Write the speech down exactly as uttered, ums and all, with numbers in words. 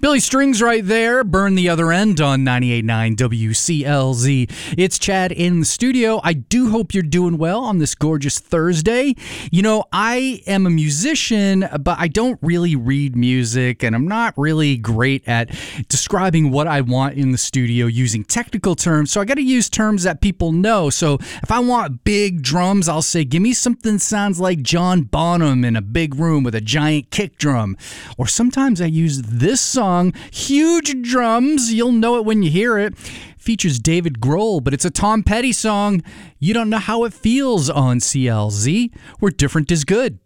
Billy Strings right there. Burn the Other End on ninety-eight point nine W C L Z. It's Chad in the studio. I do hope you're doing well on this gorgeous Thursday. You know, I am a musician, but I don't really read music, and I'm not really great at describing what I want in the studio using technical terms, so I got to use terms that people know. So if I want big drums, I'll say, give me something that sounds like John Bonham in a big room with a giant kick drum. Or sometimes I use this song, huge drums, you'll know it when you hear it. Features David Grohl, but it's a Tom Petty song. You don't know how it feels on C L Z, where different is good.